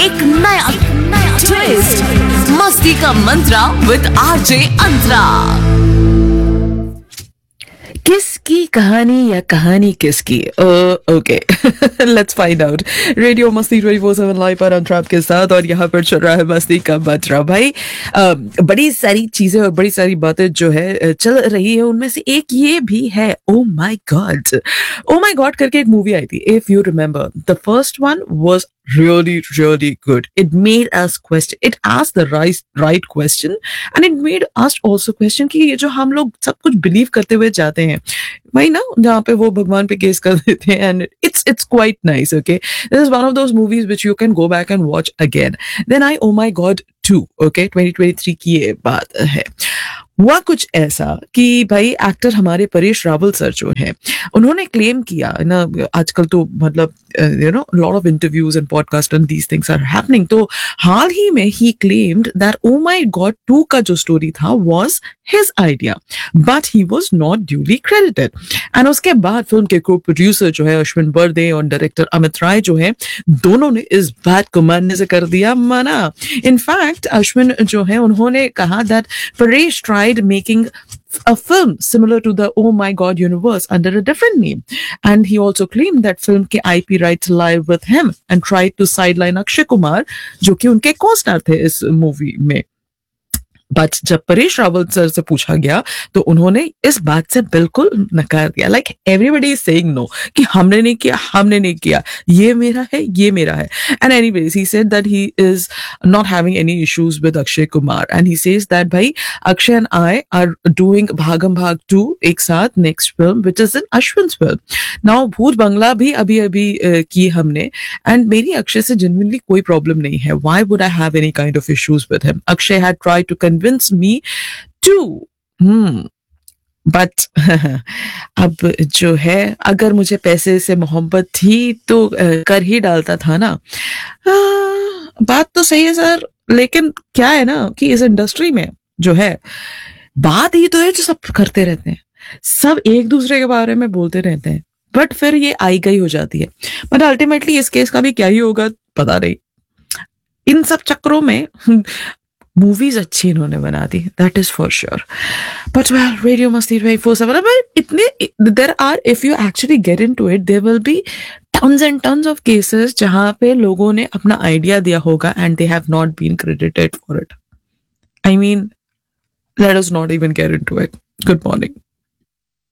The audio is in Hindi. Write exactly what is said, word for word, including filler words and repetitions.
एक नया ट्विस्ट, मस्ती का मंत्रा विद आरजे अंतरा। किसकी कहानी या कहानी किसकी? Okay, let's find out. Radio मस्ती ट्वेंटी फोर सेवन लाइव पर अंतरा के साथ, और यहाँ पर चल रहा है मस्ती का मंत्रा। भाई uh, बड़ी सारी चीजें और बड़ी सारी बातें जो है चल रही है, उनमें से एक ये भी है, ओ माई गॉड, ओ माई गॉड करके एक मूवी आई थी, if you remember. The first one was really really good. It made us question, it asked the right right question, and it made us also question कि ये जो हम लोग सब कुछ बिलीव करते हुए जाते हैं, वही ना, जहाँ पे वो भगवान पे केस कर देते हैं, and it's it's quite nice. Okay, this is one of those movies which you can go back and watch again. Then I, oh my god two, okay, twenty twenty-three की ये बात है। हुआ कुछ ऐसा कि भाई एक्टर हमारे परेश रावल सर जो है, उन्होंने क्लेम किया ना, आजकल तो मतलब you know lot of interviews and podcast and these things are happening, तो हाल ही में ही claimed that oh my God to का जो स्टोरी था was his idea, but he was not duly credited. And उसके बाद फिल्म के को प्रोड्यूसर जो है अश्विन बर्दे और डायरेक्टर अमित राय जो है, दोनों ने इस बात को मानने से कर दिया मना। इनफैक्ट अश्विन जो है, उन्होंने कहा that Paresh tried making a film similar to the Oh My God universe under a different name, and he also claimed that film के I P rights lie with him and tried to sideline Akshay Kumar जो कि उनके co-star थे इस मूवी में। बट जब परेश रावल सर से पूछा गया तो उन्होंने इस बात से बिल्कुल नकार दिया, like everybody is saying no, कि हमने नहीं किया, हमने नहीं किया, ये मेरा है, ये मेरा है। And anyways he said that he is not having any issues with Akshay Kumar, and he says that भाई Akshay and I R doing भागम भाग टू एक साथ next film which is in Ashwin's film. Now भूत बंगला भी अभी अभी uh, की हमने, एंड मेरी अक्षय से जेन्युइनली कोई प्रॉब्लम नहीं है। Why would I have any kind of issues with him? Akshay had tried to convince me to, hmm, but अब जो है, अगर मुझे पैसे से मोहब्बत थी तो कर ही डालता था ना। आ, बात तो सही है सर, लेकिन क्या है ना कि इस इंडस्ट्री में जो है, बात ही तो है जो सब करते रहते हैं, सब एक दूसरे के बारे में बोलते रहते हैं, बट फिर ये आई गई हो जाती है। बट अल्टीमेटली इस केस का भी क्या ही होगा पता नहीं। इन सब चक्करों में मूवीज अच्छी इन्होंने बना दी, that is for sure. But well, radio मस्ती ट्वेंटी फोर सेवन, इतने there are, if you actually get into it, there will be tons and tons of cases जहां पे लोगों ने अपना आइडिया दिया होगा and they have not been credited for it. I mean, let us not even get into it. Good morning.